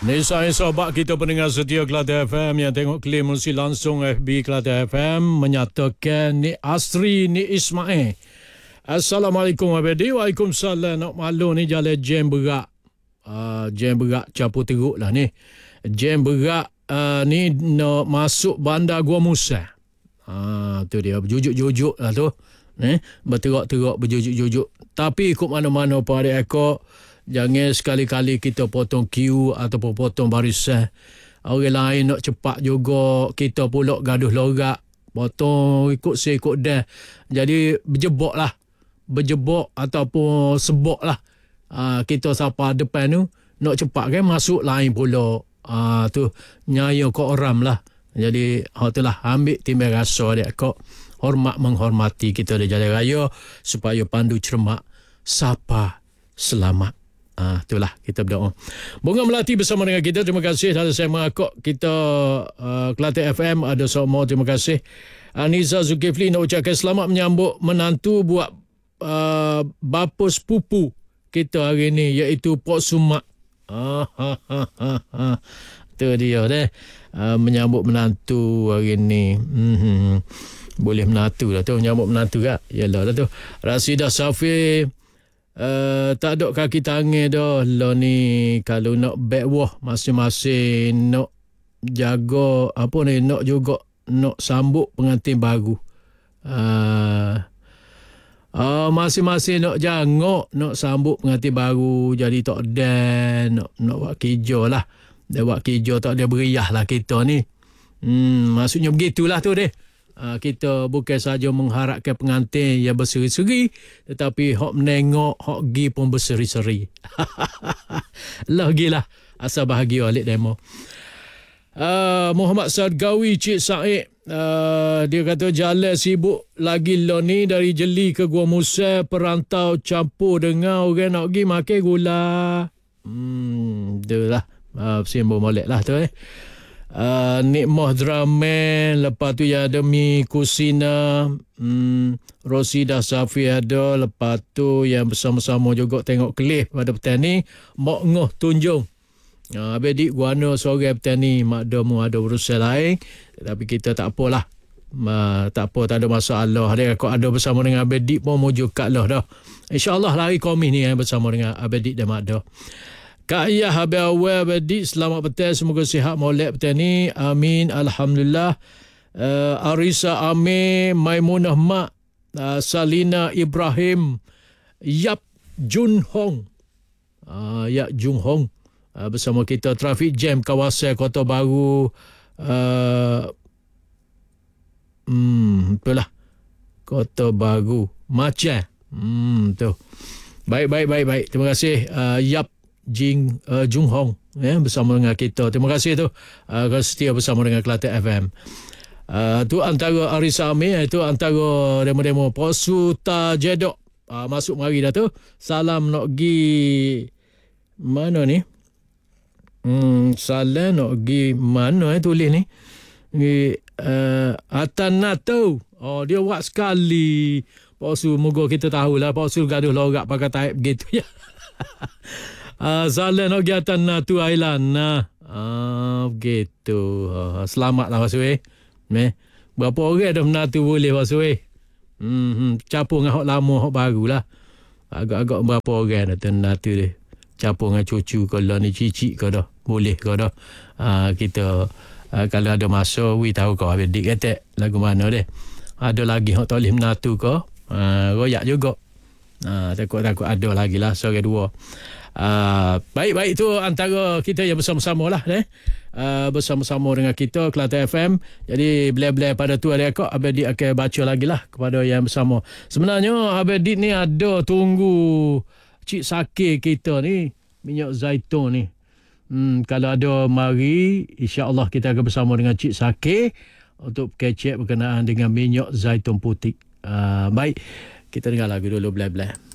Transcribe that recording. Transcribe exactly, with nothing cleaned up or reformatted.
Ni saya sahabat kita pendengar setia Kelate F M yang tengok klip melalui langsung F B Kelate F M menyatakan ni Asri ni Ismail. Assalamualaikum Abedi. Waalaikumsalam. Nak malu ni jalan jam berat. Uh, jam berat campur teruk lah ni. Jam berat uh, ni nak masuk bandar Gua Musa. Ha, tu dia berjujuk-jujuk lah tu. Eh, berterak-terak berjujuk-jujuk. Tapi ikut mana-mana pada ekor, jangan sekali-kali kita potong queue ataupun potong barisan. Orang lain nak cepat juga, kita pula gaduh lorak. Potong ikut se ikut dah. Jadi berjebok lah. Berjebok ataupun sebok lah. Ha, kita siapa depan tu nak cepat kan masuk lain pula. Ha, tu nyaya kok orang lah. Jadi hal itulah ambil timbang rasa dia kok hormat menghormati kita di jalan raya supaya pandu cermat sapa selamat. Ah, itulah kita berdoa. Bunga Melati bersama dengan kita. Terima kasih atas saya mengakak kita uh, Kelate F M ada semua. Terima kasih. Aniza Zulkifli nak ucapkan selamat menyambut menantu buat uh, bapa sepupu kita hari ini iaitu Pok Sumak. Ah, ha, ha, ha, ha. Tu dia deh. Uh, menyambut menantu hari ni. Hmm, boleh menantu lah tu. Menyambut menantu kan. Yalah lah tu. Rasidah Safi. Uh, tak ada kaki tangan dah. Lah ni. Kalau nak backwah masing-masing. Nak jaga. Apa ni. Nak juga. Nak sambut pengantin baru. Uh, uh, masing-masing nak jangok. Nak sambut pengantin baru. Jadi tak dan. Nak, nak buat kerja lah. Dia buat kerja tak dia beriah lah kita ni. Hmm, maksudnya begitulah tu deh. Uh, kita bukan saja mengharapkan pengantin yang berseri-seri, tetapi hok menengok, hok gi pun berseri-seri. Lah gilah. Asal bahagia alik demo. Uh, Muhammad Sadgawi Cik Said. Uh, dia kata jalan sibuk lagi lo ni dari Jeli ke Gua Musa, perantau campur dengan orang nak pergi makan gula. Hmm, itulah. Uh, simbol molek lah tu eh. Uh, Nikmah Dramen. Lepas tu ya ada Mi Kusina. Hmm, Rosidah Safi ada. Lepas tu yang bersama-sama juga tengok klip pada petani. Mak Ngoh Tunjung. Uh, Abedik guana seorang petani. Mak Domu ada urusan lain. Tapi kita tak apalah. Uh, tak apa, tak ada masalah. Dia kau ada bersama dengan Abedik pun mujuk kat lah dah. InsyaAllah lari komis ni eh, bersama dengan Abedik dan Mak Doh. Kak Iyah Habib Awal Abedi, selamat petang, semoga sihat molek petani. Amin, Alhamdulillah. Uh, Arisa Amir, Maimunah Mak, uh, Salina Ibrahim, Yap Jun Hong. Uh, Yap Jun Hong. Uh, bersama kita trafik jam kawasan Kota Baru. Uh, hmm, itulah. Kota Baru. Macam. Hmm, tu. Baik, baik, baik, baik. Terima kasih. Uh, Yap Jing uh, Jung Hong ya, bersama dengan kita. Terima kasih tu uh, setia bersama dengan Kelate F M. Uh, tu antara Arisa Amir, itu antara demo-demo Posuta Jedok. Uh, masuk mari dah tu. Salam nak gi mana ni? Hmm, salam nak gi mana eh tulis ni? Gi uh, Atanatu. Oh, dia buat sekali. Posu moga kita tahulah Posu gaduh lorak pakai taip gitu ya. Uh, Salam nak pergi atas Natu Island. Nah. Uh, begitu. Uh, selamatlah Pak Suwe. Eh. Berapa orang dah menatu boleh Pak Suwe? Hmm, hmm. Capur dengan hak lama, hak baru lah. Agak-agak berapa orang dah tenatu dia. Capur dengan cucu ke lah ni cicik ke dah. Boleh ke dah. Uh, kita uh, kalau ada masa, we tahu kau habis dik kata lagu mana dia. Ada lagi hak tak boleh menatu ke. Uh, royak juga. Uh, takut-takut ada lagi lah. Seorang dua. Uh, baik-baik tu antara kita yang bersama-sama lah eh? uh, bersama-sama dengan kita Kelate F M. Jadi bila-bila pada tu ada kok Abedik akan baca lagi lah kepada yang bersama. Sebenarnya Abedik ni ada tunggu Cik Sakir kita ni minyak zaitun ni. Hmm, kalau ada mari insya-Allah kita akan bersama dengan Cik Sakir untuk kecek berkenaan dengan minyak zaitun putih. Uh, baik, kita dengar lagu dulu bila-bila.